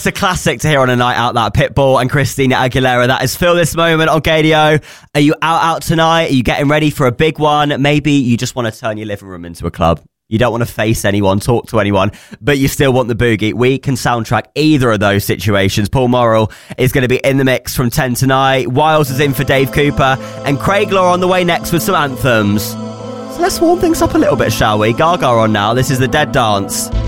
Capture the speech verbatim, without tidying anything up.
It's a classic to hear on a night out, that Pitbull and Christina Aguilera. That is Feel This Moment on K D O. Are you out out tonight? Are you getting ready for a big one? Maybe you just want to turn your living room into a club. You don't want to face anyone, talk to anyone, but you still want the boogie. We can soundtrack either of those situations. Paul Morrill is going to be in the mix from ten tonight. Wiles is in for Dave Cooper, and Craig Law on the way next with some anthems. So let's warm things up a little bit, shall we? Gaga on now. This is The Dead Dance.